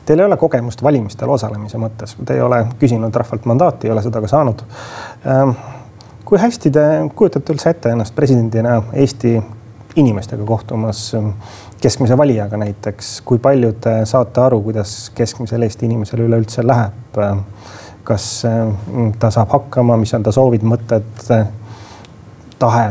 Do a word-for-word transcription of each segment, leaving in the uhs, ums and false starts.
Teil ei ole kogemust valimistel osalemise mõttes, te ei ole küsinud rahvalt mandaati, ei ole seda ka saanud. Kui hästi te kujutate üldse ette ennast presidendina Eesti inimestega kohtumas keskmise valijaga näiteks? Kui palju te saate aru, kuidas keskmisel Eesti inimesel üleüldse läheb? Kas ta saab hakkama, mis on ta soovid, mõtted, tahe?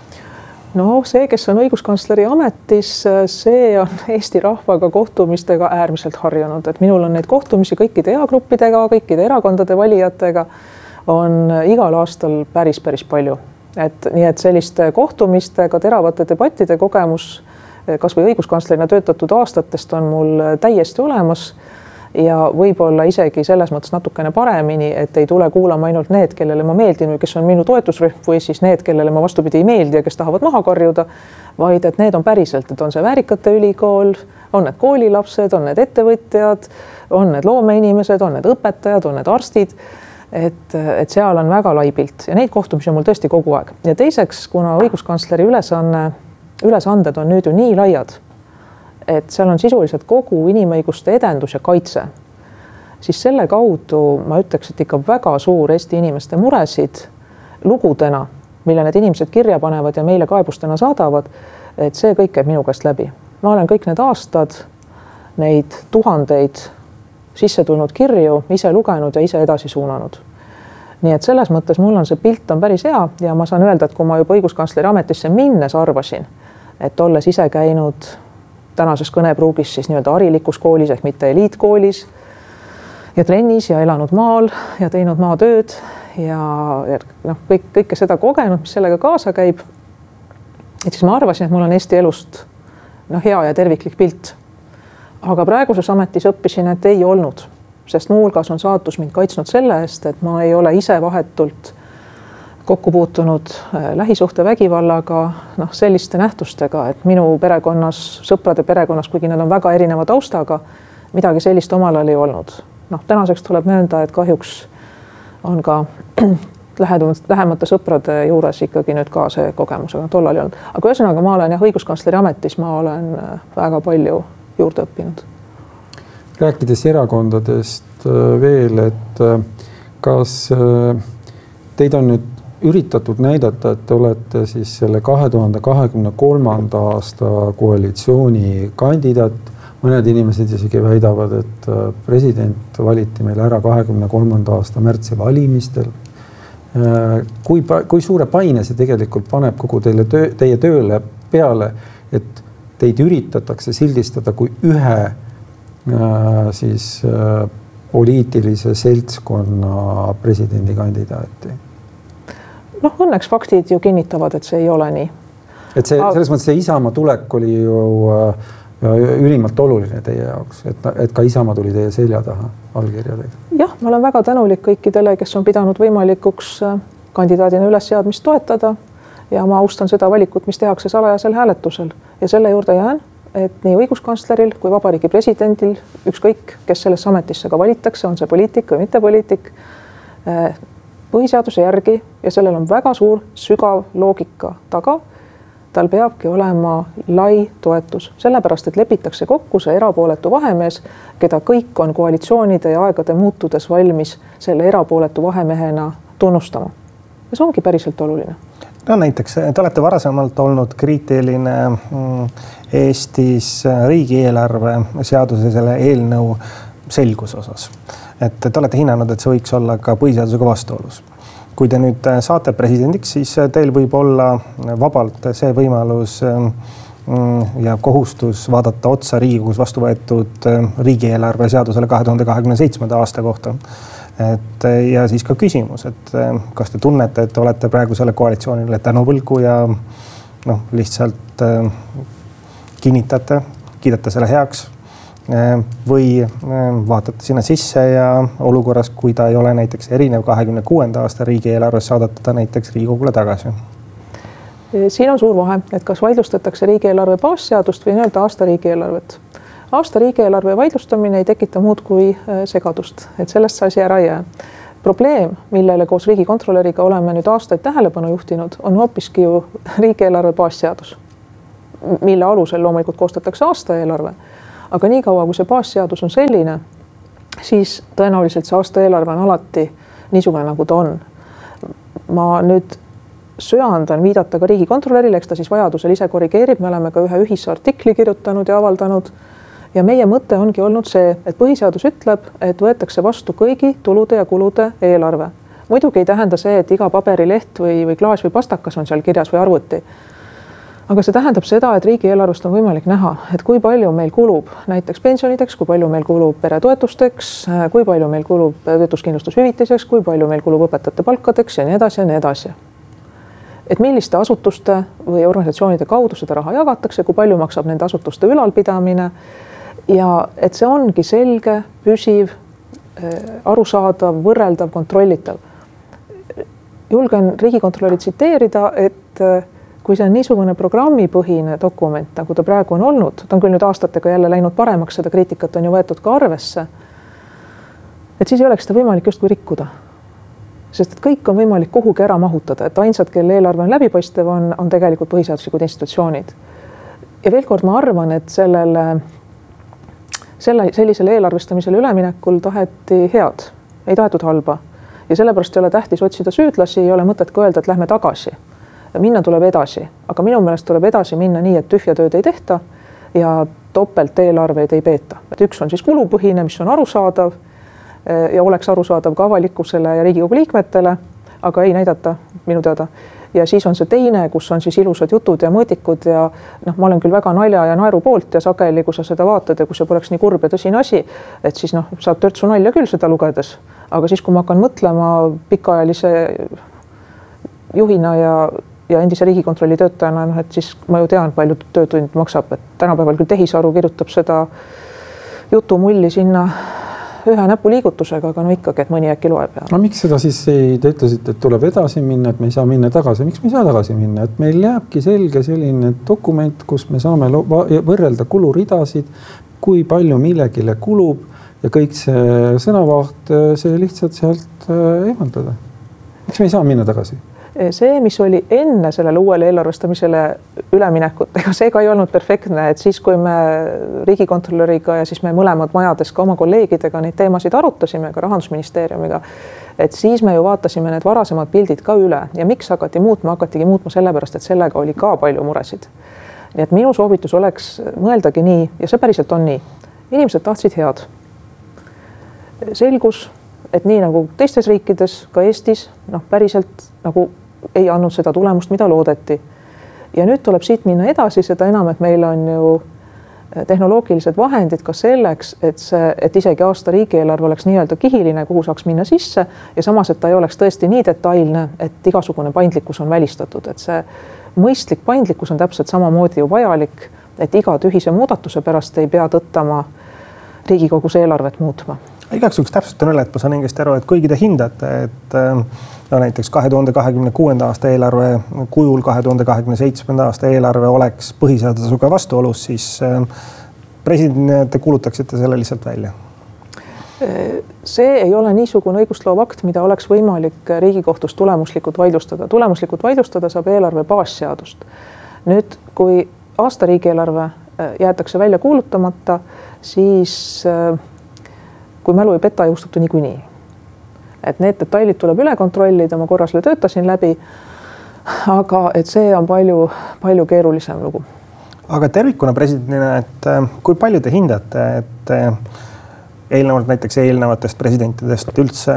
No see, kes on õiguskantsleri ametis, see on Eesti rahvaga kohtumistega äärmiselt harjunud. Et minul on neid kohtumisi kõikide eagruppidega, kõikide erakondade valijatega on igal aastal päris, päris palju. Et, nii et selliste kohtumistega, teravate debattide kogemus, kas või õiguskantslerina töötatud aastatest on mul täiesti olemas ja võib-olla isegi selles mõttes natukene paremini, et ei tule kuulama ainult need, kellele ma meeldin või kes on minu toetusrühm või siis need, kellele ma vastupidi ei meeldi ja kes tahavad maha karjuda, vaid et need on päriselt, et on see väärikate ülikool, on need koolilapsed, on need ettevõtjad, on need loomeinimesed, on need õpetajad, on need arstid, et, et seal on väga lai pilt ja neid kohtumisi on mul tõesti kogu aeg. Ja teiseks, kuna õiguskantsleri ülesanne, ülesanded on nüüd ju nii laiad, et seal on sisuliselt kogu inimõiguste edendus ja kaitse, siis selle kaudu ma ütleks, et ikka väga suur Eesti inimeste muresid lugudena, mille need inimesed kirja panevad ja meile kaebustena saadavad, et see kõik käib minu käest läbi. Ma olen kõik need aastad, neid tuhandeid sisse tulnud kirju ise lugenud ja ise edasi suunanud. Nii et selles mõttes mul on see pilt on päris hea ja ma saan öelda, et kui ma juba õiguskantsleri ametisse minnes arvasin, et olles ise käinud tänases kõnepruugis siis nii-öelda harilikus koolis ehk mitte eliitkoolis ja trennis ja elanud maal ja teinud maatööd ja, ja noh, kõik, kõike seda kogenud, mis sellega kaasa käib. Et siis ma arvasin, et mul on Eesti elust noh, hea ja terviklik pilt. Aga praeguses ametis õppisin, et ei olnud, sest muu hulgas on saatus mind kaitsnud selle eest, et ma ei ole ise vahetult kokku puutunud lähisuhte vägivallaga, noh, selliste nähtustega, et minu perekonnas, sõprade perekonnas, kuigi nad on väga erineva taustaga, midagi sellist omal ajal ei olnud. Noh, tänaseks tuleb möönda, et kahjuks on ka lähemate sõprade juures ikkagi nüüd ka see kogemus, aga tollal ei olnud. Aga ühesõnaga, ma olen jah, õiguskantsleri ametis, ma olen väga palju juurde õppinud. Rääkides erakondadest veel, et kas teid on nüüd üritatud näidata, et te olete siis selle kahe tuhande kahekümne kolmanda aasta koalitsiooni kandidaat. Mõned inimesed isegi väidavad, et president valiti meil ära kahekümne kolmanda aasta märtsi valimistel. Kui, kui suure paine see tegelikult paneb kogu teile töö, teie tööle peale, et teid üritatakse sildistada kui ühe siis poliitilise seltskonna presidendikandidaati? Noh, õnneks faktid ju kinnitavad, et see ei ole nii. Et see, selles mõttes see Isamaa tulek oli ju ülimalt oluline teie jaoks, et, et ka Isamaa tuli teie selja taha allkirjadega. Jah, ma olen väga tänulik kõikidele, kes on pidanud võimalikuks kandidaadina ülesseadmist toetada ja ma austan seda valikut, mis tehakse salajasel hääletusel. Ja selle juurde jään, et nii õiguskantsleril kui vabariigi presidendil, ükskõik, kes sellesse ametisse ka valitakse, on see poliitik või mitte poliitik, põhiseaduse järgi ja sellel on väga suur sügav loogika taga, tal peabki olema lai toetus, sellepärast, et lepitakse kokku see erapooletu vahemees, keda kõik on koalitsioonide ja aegade muutudes valmis selle erapooletu vahemehena tunnustama. Ja see ongi päriselt oluline. No näiteks, te olete varasemalt olnud kriitiline Eestis riigieelarve seaduse selle eelnõu selgus osas. Et te olete hinnanud, et see võiks olla ka põhiseadusega vastuolus. Kui te nüüd saate presidendiks, siis teil võib olla vabalt see võimalus ja kohustus vaadata otsa Riigikogus vastu võetud riigieelarve seadusele kahe tuhande kahekümne seitsmenda aasta kohta. Et, ja siis ka küsimus, et kas te tunnete, et olete praegu selle koalitsioonile tänuvõlgu ja noh, lihtsalt kinnitate, kiidate selle heaks või vaatate sinna sisse ja olukorras, kui ta ei ole näiteks erinev kahekümne kuuenda aasta riigieelarves, saadate ta näiteks Riigikogule tagasi? Siin on suur vahe, et kas vaidlustatakse riigieelarve baasseadust või nii-öelda aasta riigieelarvet. Aasta riigieelarve vaidlustamine ei tekita muud kui segadust, et sellest see asi ära ei jää. Probleem, millele koos riigikontrolöriga oleme nüüd aastaid tähelepanu juhtinud, on hoopiski ju riigieelarve baasseadus, mille alusel loomulikult koostatakse aastaeelarve. aga niikaua, kui see baasseadus on selline, siis tõenäoliselt see aastaeelarve on alati niisugune, nagu ta on. Ma nüüd söandan viidata ka riigikontrolörile, eks ta siis vajadusel ise korrigeerib, me oleme ka ühe ühise artikli kirjutanud ja avaldanud. Ja meie mõte ongi olnud see, et põhiseadus ütleb, et võetakse vastu kõigi tulude ja kulude eelarve. Muidugi ei tähenda see, et iga paberileht või, või klaas või pastakas on seal kirjas või arvuti. Aga see tähendab seda, et riigieelarvest on võimalik näha, et kui palju meil kulub näiteks pensionideks, kui palju meil kulub peretoetusteks, kui palju meil kulub töötuskindlustushüvitiseks, kui palju meil kulub õpetajate palkadeks ja nii edasi ja nii edasi. Et milliste asutuste või organisatsioonide kaudu seda raha jagatakse, kui palju maksab nende asutuste ülalpidamine ja et see ongi selge, püsiv, arusaadav, võrreldav, kontrollitav. Julgen riigikontrolöri tsiteerida, et kui see on niisugune programmipõhine dokument, nagu ta praegu on olnud, ta on küll nüüd aastatega jälle läinud paremaks, seda kriitikat on ju võetud ka arvesse, et siis ei oleks seda võimalik justkui rikkuda. Sest et kõik on võimalik kuhugi ära mahutada, et ainsad, kelle eelarve on läbipaistev, on, on tegelikult põhiseaduslikud institutsioonid. Ja veel kord ma arvan, et sellele, selle, sellisele eelarvestamisele üleminekul taheti head, ei tahetud halba. Ja sellepärast ei ole tähtis otsida süüdlasi, ei ole mõtet ka öelda, et lähme tagasi. Minna tuleb edasi, aga minu meelest tuleb edasi minna nii, et tühja tööd ei tehta ja topelt eelarveid ei peeta. Et üks on siis kulupõhine, mis on arusaadav ja oleks arusaadav ka avalikkusele ja Riigikogu liikmetele, aga ei näidata minu teada. Ja siis on see teine, kus on siis ilusad jutud ja mõõdikud ja noh, ma olen küll väga nalja ja naeru poolt ja sageli, kui sa seda vaatad ja kui see poleks nii kurb ja tõsine asi, et siis noh, saab törtsu nalja küll seda lugedes. Aga siis, kui ma hakkan mõtlema pikaajalise juhina ja, ja endise riigikontrolli töötajana, noh, et siis ma ju tean, palju töötund maksab, et tänapäeval küll tehisaru kirjutab seda jutumulli sinna ühe näpuliigutusega, aga no ikkagi, et mõni äkki loeb. Ja. No miks seda siis ei, te ütlesite, et tuleb edasi minna, et me ei saa minna tagasi. Miks me ei saa tagasi minna? Et meil jääbki selge selline dokument, kus me saame võrrelda kuluridasid, kui palju millegile kulub ja kõik see sõnavaht, see lihtsalt sealt eemaldada. Miks me ei saa minna tagasi? See, mis oli enne sellele uuele eelarvestamisele üleminekut, ega see ka ei olnud perfektne, et siis, kui me riigikontrolöriga ja siis me mõlemad majades ka oma kolleegidega neid teemasid arutasime, ka Rahandusministeeriumiga, et siis me ju vaatasime need varasemad pildid ka üle ja miks hakati muutma, hakatigi muutma sellepärast, et sellega oli ka palju muresid. Nii et minu soovitus oleks mõeldagi nii, ja see päriselt on nii. Inimesed tahtsid head. Selgus, et nii nagu teistes riikides, ka Eestis, noh, päriselt nagu ei andnud seda tulemust, mida loodeti. Ja nüüd tuleb siit minna edasi, seda enam, et meil on ju tehnoloogilised vahendid ka selleks, et, see, et isegi aasta riigieelarve oleks nii-öelda kihiline, kuhu saaks minna sisse ja samas, et ta ei oleks tõesti nii detailne, et igasugune paindlikkus on välistatud. Et see mõistlik paindlikkus on täpselt samamoodi ju vajalik, et iga tühise muudatuse pärast ei pea tõttama Riigikogus eelarvet muutma. Igaks juhuks täpsustan üle, et ma saan õigesti aru, et kuigi te hindate, et no näiteks kahe tuhande kahekümne kuuenda aasta eelarve kujul kahe tuhande kahekümne seitsmenda aasta eelarve oleks põhiseadusega vastuolus, siis president te kuulutaksite selle lihtsalt välja? See ei ole niisugune õigustloov akt, mida oleks võimalik Riigikohtus tulemuslikult vaidlustada. Tulemuslikult vaidlustada saab eelarve baasseadust. Nüüd, kui aasta riigieelarve jäetakse välja kuulutamata, siis kui mälu ei peta, jõustub ta niikuinii. Et need detailid tuleb üle kontrollida, ma korra selle töötasin läbi, aga et see on palju, palju keerulisem lugu. Aga tervikuna presidendina, et kui palju te hindate, et eelnevalt näiteks eelnevatest presidentidest üldse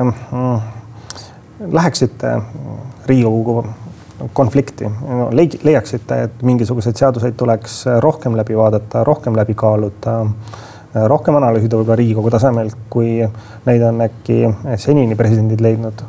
läheksite Riigikogu konflikti, leiaksite, et mingisuguseid seaduseid tuleks rohkem läbi vaadata, rohkem läbi kaaluda, rohkem analüüsida võib-olla Riigikogu tasemelt, kui neid on äkki senini presidendid leidnud?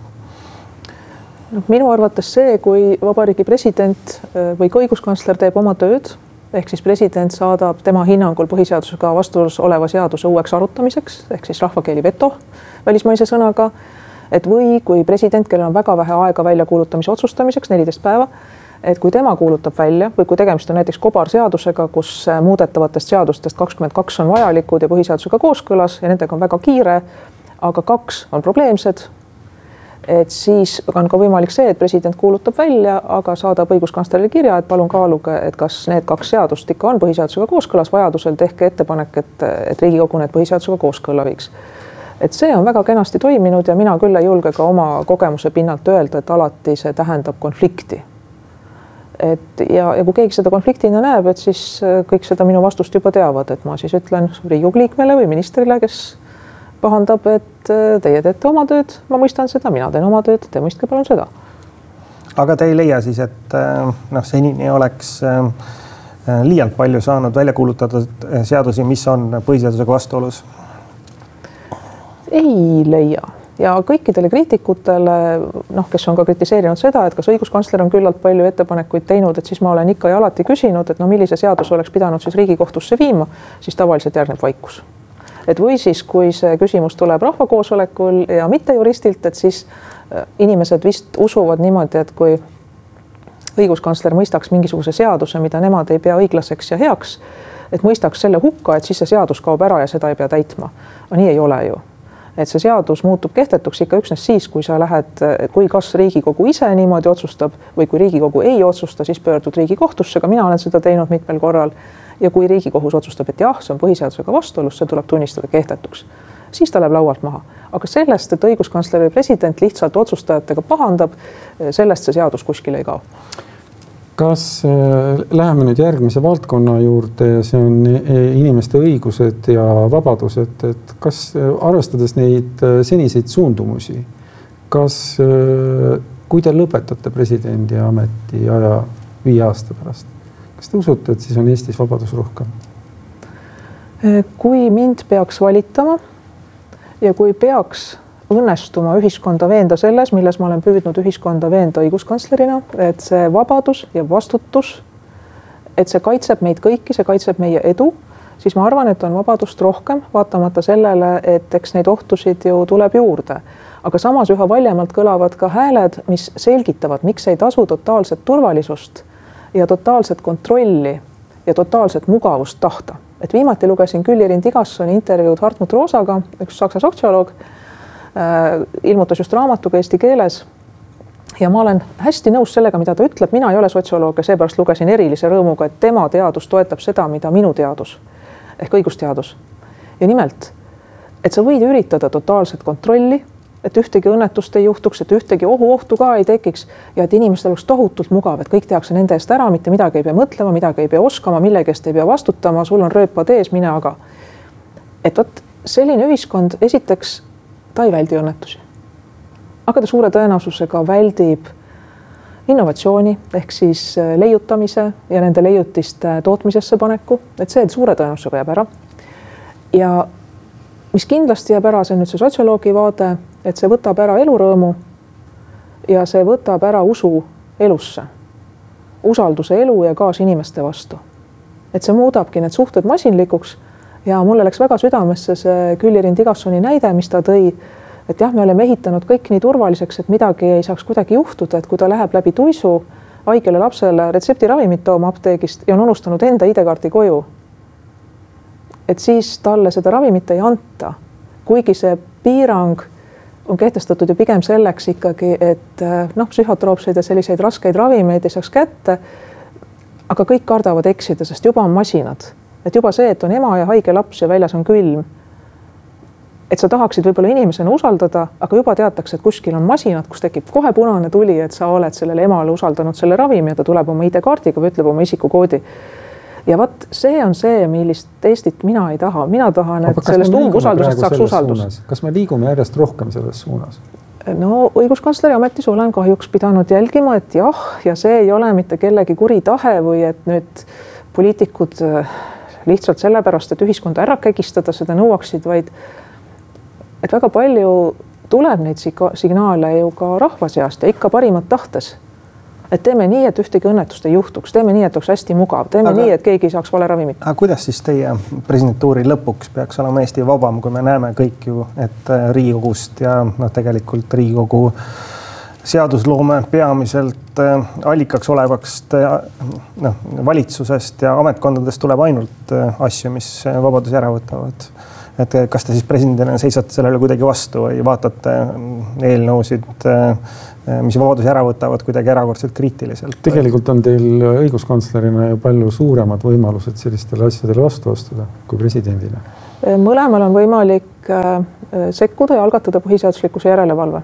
No, minu arvates see, kui vabariigi president või ka õiguskantsler teeb oma tööd, ehk siis president saadab tema hinnangul põhiseadusega vastuolus oleva seaduse uueks arutamiseks, ehk siis rahvakeeli veto välismaise sõnaga, et või kui president, kellel on väga vähe aega väljakuulutamise otsustamiseks, neliteist päeva, et kui tema kuulutab välja või kui tegemist on näiteks kobarseadusega, kus muudetavatest seadustest kakskümmend kaks on vajalikud ja põhiseadusega kooskõlas ja nendega on väga kiire, aga kaks on probleemsed, et siis on ka võimalik see, et president kuulutab välja, aga saadab õiguskantslerile kirja, et palun kaaluge, et kas need kaks seadust ikka on põhiseadusega kooskõlas, vajadusel tehke ettepanek, et, et Riigikogu need põhiseadusega kooskõlla viiks. Et see on väga kenasti toiminud ja mina küll ei julge ka oma kogemuse pinnalt öelda, et alati see tähendab konflikti. Et ja, ja kui keegi seda konfliktina näeb, et siis kõik seda minu vastust juba teavad, et ma siis ütlen Riigikogu liikmele või ministrile, kes pahandab, et teie teete oma tööd, ma mõistan seda, mina teen oma tööd, te mõistke palun seda. Aga te ei leia siis, et noh, senini oleks liialt palju saanud välja kuulutatud seadusi, mis on põhiseadusega vastuolus? Ei leia ja kõikidele kriitikutele, noh, kes on ka kritiseerinud seda, et kas õiguskantsler on küllalt palju ettepanekuid teinud, et siis ma olen ikka ja alati küsinud, et no millise seaduse oleks pidanud siis Riigikohtusse viima, siis tavaliselt järgneb vaikus. Et või siis, kui see küsimus tuleb rahvakoosolekul ja mitte juristilt, et siis inimesed vist usuvad niimoodi, et kui õiguskantsler mõistaks mingisuguse seaduse, mida nemad ei pea õiglaseks ja heaks, et mõistaks selle hukka, et siis see seadus kaob ära ja seda ei pea täitma. Aga nii ei ole ju. Et see seadus muutub kehtetuks ikka üksnes siis, kui sa lähed, kui kas Riigikogu ise niimoodi otsustab või kui Riigikogu ei otsusta, siis pöördud Riigikohtusse, ka mina olen seda teinud mitmel korral. Ja kui Riigikohus otsustab, et jah, see on põhiseadusega vastuolus, see tuleb tunnistada kehtetuks, siis ta läheb laualt maha. Aga sellest, et õiguskantsler või president lihtsalt otsustajatega pahandab, sellest see seadus kuskile ei kao. Kas äh, läheme nüüd järgmise valdkonna juurde ja see on inimeste õigused ja vabadused, et kas äh, arvestades neid äh, seniseid suundumusi, kas äh, kui te lõpetate presidendi ameti aja viie aasta pärast, kas te usute, et siis on Eestis vabadus rohkem? Kui mind peaks valitama ja kui peaks õnnestuma ühiskonda veenda selles, milles ma olen püüdnud ühiskonda veenda õiguskantslerina, et see vabadus ja vastutus, et see kaitseb meid kõiki, see kaitseb meie edu, siis ma arvan, et on vabadust rohkem, vaatamata sellele, et eks neid ohtusid ju tuleb juurde. Aga samas üha valjemalt kõlavad ka hääled, mis selgitavad, miks ei tasu totaalset turvalisust ja totaalset kontrolli ja totaalset mugavust tahta. Et viimati lugesin Külli-Riin Tigassoni intervjuud Hartmut Roosaga, üks saksa sotsioloog, ilmutas just raamatuga eesti keeles ja ma olen hästi nõus sellega, mida ta ütleb, mina ei ole sotsioloog ja seepärast lugesin erilise rõõmuga, et tema teadus toetab seda, mida minu teadus ehk õigusteadus. Ja nimelt, et sa võid üritada totaalset kontrolli, et ühtegi õnnetust ei juhtuks, et ühtegi ohu ohtu ka ei tekiks ja et inimestel oleks tohutult mugav, et kõik tehakse nende eest ära, mitte midagi ei pea mõtlema, midagi ei pea oskama, millegi eest ei pea vastutama, sul on rööpad ees, mine aga. Et võt, selline ühiskond esiteks ta ei väldi õnnetusi. Aga ta suure tõenäosusega väldib innovatsiooni ehk siis leiutamise ja nende leiutiste tootmisesse paneku, et see suure tõenäosusega jääb ära. Ja mis kindlasti jääb ära, see on nüüd see sotsioloogi vaade, et see võtab ära elurõõmu ja see võtab ära usu elusse, usalduse elu ja kaas inimeste vastu. Et see muudabki need suhted masinlikuks. Ja mulle läks väga südamesse see Külli-Riin Tigassoni näide, mis ta tõi, et jah, me oleme ehitanud kõik nii turvaliseks, et midagi ei saaks kuidagi juhtuda, et kui ta läheb läbi tuisu haigele lapsele retseptiravimit tooma apteegist ja on unustanud enda I D-kaardi koju, et siis talle seda ravimit ei anta, kuigi see piirang on kehtestatud ju pigem selleks ikkagi, et noh, psühhotroopseid ja selliseid raskeid ravimeid ei saaks kätte, aga kõik kardavad eksida, sest juba on masinad. Et juba see, et on ema ja haige laps ja väljas on külm, et sa tahaksid võib-olla inimesena usaldada, aga juba teatakse, et kuskil on masinad, kus tekib kohe punane tuli, et sa oled sellele emale usaldanud selle ravimi ja ta tuleb oma I D-kaardiga või ütleb oma isikukoodi. Ja vat see on see, millist Eestit mina ei taha. Mina tahan, et sellest umbusaldusest saaks usaldus. Kas me liigume järjest rohkem selles suunas? No õiguskantsleri ametis olen kahjuks pidanud jälgima, et jah, ja see ei ole mitte kellegi kuri tahe või et nüüd poliitikud lihtsalt sellepärast, et ühiskonda ära kägistada, seda nõuaksid, vaid et väga palju tuleb neid signaale ju ka rahva seast ja ikka parimat tahtes. Et teeme nii, et ühtegi õnnetust ei juhtuks, teeme nii, et oleks hästi mugav, teeme aga, nii, et keegi ei saaks vale ravimit. Aga kuidas siis teie presidentuuri lõpuks peaks olema Eesti vabam, kui me näeme kõik ju, et Riigikogust ja no, tegelikult Riigikogu seadusloome peamiselt allikaks olevast no, valitsusest ja ametkondadest tuleb ainult asju, mis vabadusi ära võtavad. Et kas te siis presidendina seisate sellele kuidagi vastu või vaatate eelnõusid, mis vabadusi ära võtavad kuidagi erakordselt kriitiliselt. Tegelikult on teil õiguskantslerina ju palju suuremad võimalused sellistele asjadele vastu astuda kui presidendile. Mõlemal on võimalik sekkuda ja algatada põhiseaduslikkuse järelevalve.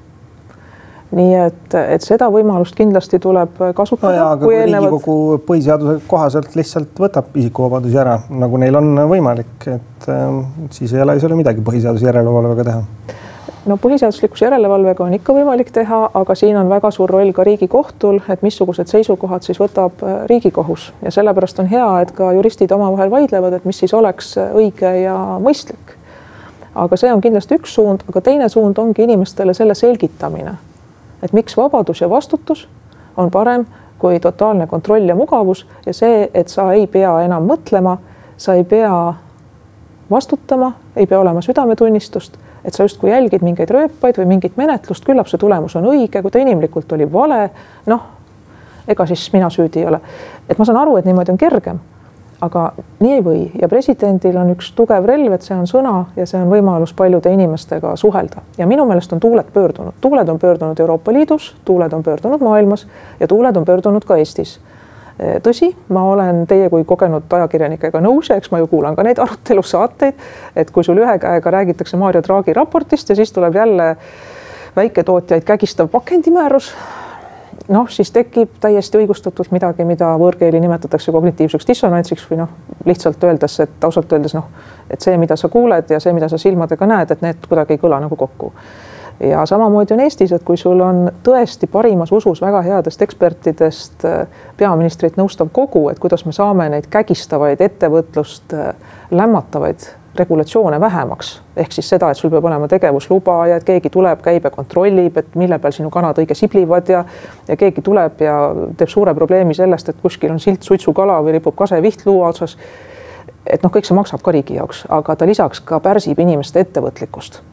Nii et, et seda võimalust kindlasti tuleb kasutada. No, aga kui eelnevad... Riigikogu põhiseaduse kohaselt lihtsalt võtab isikuvabadusi ära, nagu neil on võimalik, et siis ei ole, ei ole midagi põhiseaduse järelevalvega teha. No põhiseaduslikkuse järelevalvega on ikka võimalik teha, aga siin on väga suur roll ka Riigikohtul, et missugused seisukohad siis võtab Riigikohus. Ja sellepärast on hea, et ka juristid omavahel vaidlevad, et mis siis oleks õige ja mõistlik. Aga see on kindlasti üks suund, aga teine suund ongi inimestele selle selgitamine. Et miks vabadus ja vastutus on parem kui totaalne kontroll ja mugavus ja see, et sa ei pea enam mõtlema, sa ei pea vastutama, ei pea olema südametunnistust, et sa justkui jälgid mingeid rööpaid või mingit menetlust, küllap see tulemus on õige, kui ta inimlikult oli vale, noh, ega siis mina süüdi ei ole. Et ma saan aru, et niimoodi on kergem, aga nii ei või ja presidendil on üks tugev relv, et see on sõna ja see on võimalus paljude inimestega suhelda. Ja minu meelest on tuuled pöördunud. Tuuled on pöördunud Euroopa Liidus, tuuled on pöördunud maailmas ja tuuled on pöördunud ka Eestis. Tõsi, ma olen teie kui kogenud ajakirjanikega nõus ja eks ma ju kuulan ka neid arutelusaateid, et kui sul ühe käega räägitakse Mario Draghi raportist ja siis tuleb jälle väiketootjaid kägistav pakendimäärus, noh, siis tekib täiesti õigustatult midagi, mida võõrkeeli nimetatakse kognitiivseks dissonantsiks või noh, lihtsalt öeldes, et ausalt öeldes noh, et see, mida sa kuuled ja see, mida sa silmadega näed, et need kuidagi ei kõla nagu kokku. Ja samamoodi on Eestis, et kui sul on tõesti parimas usus väga headest ekspertidest peaministrit nõustav kogu, et kuidas me saame neid kägistavaid ettevõtlust lämmatavaid regulatsioone vähemaks, ehk siis seda, et sul peab olema tegevusluba ja et keegi tuleb, käib ja kontrollib, et mille peal sinu kanad õige siblivad ja, ja keegi tuleb ja teeb suure probleemi sellest, et kuskil on silt suitsukala või ripub kaseviht luua otsas. Et noh, kõik see maksab ka riigi jaoks, aga ta lisaks ka pärsib inimeste ettevõtlikkust.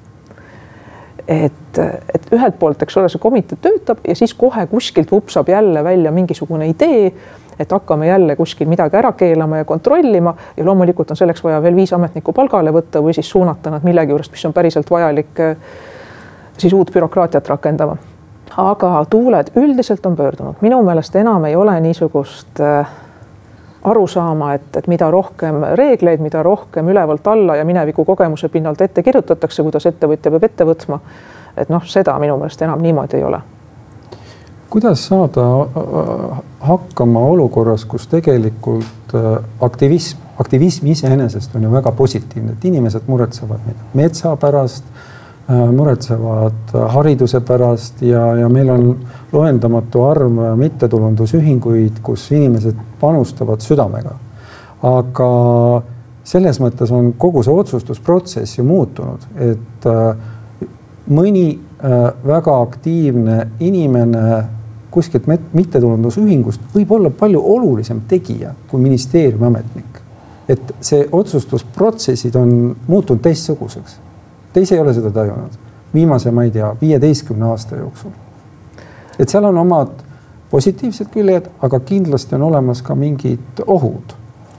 Et, et ühelt poolt, eks ole, see komitee töötab ja siis kohe kuskilt vupsab jälle välja mingisugune idee, et hakkame jälle kuskil midagi ära keelama ja kontrollima ja loomulikult on selleks vaja veel viis ametnikku palgale võtta või siis suunata nad millegi juurest, mis on päriselt vajalik siis uut bürokraatiat rakendama. Aga tuuled üldiselt on pöördunud. Minu meelest enam ei ole niisugust aru saama, et, et mida rohkem reegleid, mida rohkem ülevalt alla ja mineviku kogemuse pinnalt ette kirjutatakse, kuidas ettevõtja peab ette võtma. Et noh, seda minu meelest enam niimoodi ei ole. Kuidas saada hakkama olukorras, kus tegelikult aktivism, aktivism iseenesest on ju väga positiivne, et inimesed muretsevad metsa pärast, muretsevad hariduse pärast ja, ja meil on loendamatu arv mittetulundusühinguid, kus inimesed panustavad südamega. Aga selles mõttes on kogu see otsustusprotsess ju muutunud, et mõni väga aktiivne inimene kuskilt mittetulundusühingust võib olla palju olulisem tegija kui ministeeriumi ametnik. Et see otsustusprotsessid on muutunud teistsuguseks. Teis ei ole seda tajunud. Viimase, ma ei tea, viieteistkümne aasta jooksul. Et seal on omad positiivsed küljed, aga kindlasti on olemas ka mingid ohud.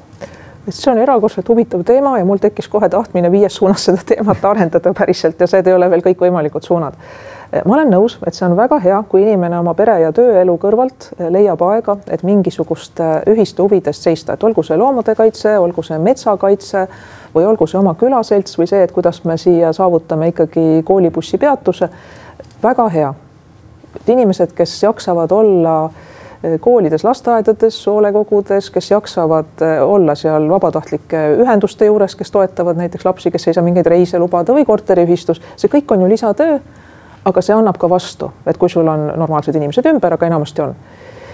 See on erakordselt huvitav teema ja mul tekkis kohe tahtmine viies suunas seda teemat arendada päriselt ja see ei ole veel kõik võimalikud suunad. Ma olen nõus, et see on väga hea, kui inimene oma pere ja tööelu kõrvalt leiab aega, et mingisugust ühiste huvidest seista, et olgu see loomade kaitse, olgu see metsakaitse või olgu see oma külaselts või see, et kuidas me siia saavutame ikkagi koolibussi peatuse. Väga hea. Et inimesed, kes jaksavad olla koolides, lasteaedades, hoolekogudes, kes jaksavad olla seal vabatahtlike ühenduste juures, kes toetavad näiteks lapsi, kes ei saa mingeid reise lubada või korteriühistus. See kõik on ju lisatöö, aga see annab ka vastu, et kui sul on normaalsed inimesed ümber, aga enamasti on.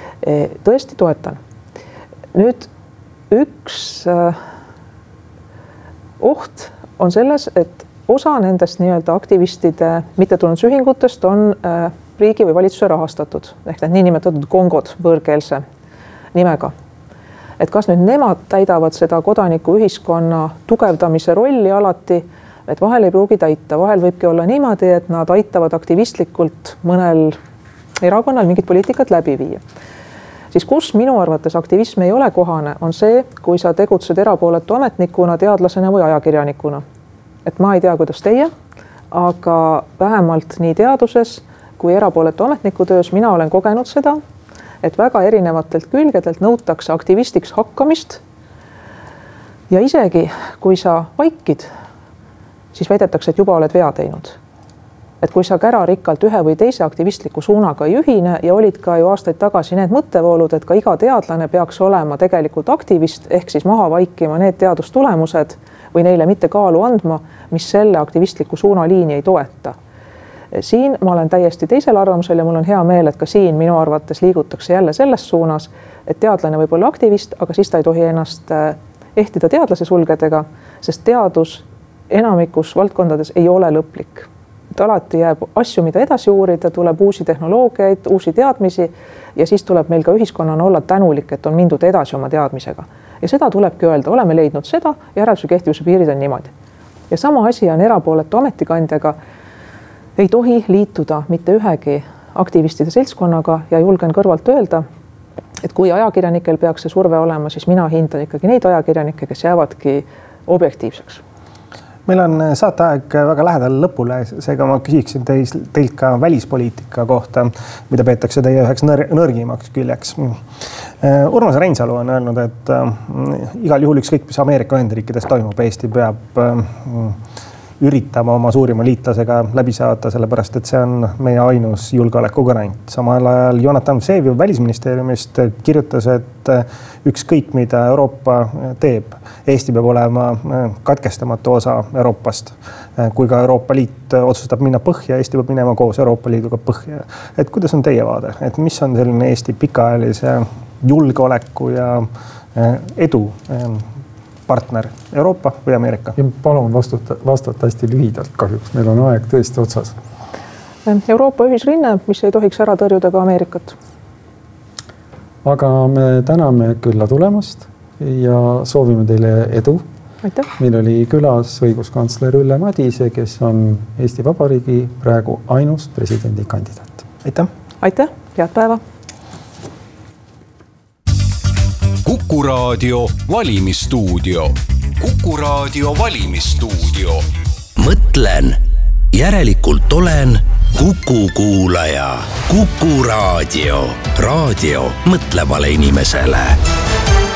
Tõesti toetan. Nüüd üks oht on selles, et osa nendest nii-öelda aktivistide mittetulundusühingutest on riigi või valitsuse rahastatud, ehk need niinimetatud kongod võõrkeelse nimega. Et kas nüüd nemad täidavad seda kodanikuühiskonna tugevdamise rolli alati, et vahel ei pruugi täita, vahel võibki olla niimoodi, et nad aitavad aktivistlikult mõnel erakonnal mingit poliitikat läbi viia. Siis kus minu arvates aktivism ei ole kohane, on see, kui sa tegutsed erapooletu ametnikuna, teadlasena või ajakirjanikuna. Et ma ei tea, kuidas teie, aga vähemalt nii teaduses kui erapooletu ametniku töös mina olen kogenud seda, et väga erinevatelt külgedelt nõutakse aktivistiks hakkamist. Ja isegi kui sa vaikid, siis väidetakse, et juba oled vea teinud. Et kui sa kärarikkalt ühe või teise aktivistliku suunaga ei ühine ja olid ka ju aastaid tagasi need mõttevoolud, et ka iga teadlane peaks olema tegelikult aktivist ehk siis maha vaikima need teadustulemused või neile mitte kaalu andma, mis selle aktivistliku suunaliini ei toeta. Siin ma olen täiesti teisel arvamusel ja mul on hea meel, et ka siin minu arvates liigutakse jälle selles suunas, et teadlane võib olla aktivist, aga siis ta ei tohi ennast ehtida teadlase sulgedega, sest teadus enamikus valdkondades ei ole lõplik. Et alati jääb asju, mida edasi uurida, tuleb uusi tehnoloogiaid, uusi teadmisi ja siis tuleb meil ka ühiskonnana olla tänulik, et on mindud edasi oma teadmisega. Ja seda tulebki öelda, oleme leidnud seda ja järelduse kehtivuse piirid on niimoodi. Ja sama asi on erapooletu ametikandjaga. Ei tohi liituda mitte ühegi aktivistide seltskonnaga ja julgen kõrvalt öelda, et kui ajakirjanikel peaks see surve olema, siis mina hindan ikkagi neid ajakirjanikke, kes jäävadki objektiivseks. Meil on saateaeg väga lähedal lõpule, seega ma küsiksin teis, teilt ka välispoliitika kohta, mida peetakse teie üheks nõr nõrgimaks küljeks. Urmas Reinsalu on öelnud, et igal juhul ükskõik, mis Ameerika Ühendriikides toimub, Eesti peab üritama oma suurima liitlasega läbi saada, sellepärast et see on meie ainus julgeoleku garant. Samal ajal Jonathan Vseviov välisministeeriumist kirjutas, et ükskõik mida Euroopa teeb, Eesti peab olema katkestamatu osa Euroopast. Kui ka Euroopa Liit otsustab minna põhja, Eesti peab minema koos Euroopa Liiduga põhja. Et kuidas on teie vaade? Et mis on selline Eesti pikaajalise julgeoleku ja edu partner, Euroopa või Ameerika? Ja palun vastata, vastata hästi lühidalt kahjuks, meil on aeg tõesti otsas. Euroopa ühisrinne, mis ei tohiks ära tõrjuda ka Ameerikat. Aga me täname külla tulemast ja soovime teile edu. Aitäh. Meil oli külas õiguskantsler Ülle Madise, kes on Eesti Vabariigi praegu ainus presidendi kandidaat. Aitäh. Aitäh, head päeva. Kuku Raadio valimistuudio. Kuku Raadio valimistuudio. Mõtlen, järelikult olen Kuku kuulaja. Kuku Raadio. Raadio mõtlevale inimesele.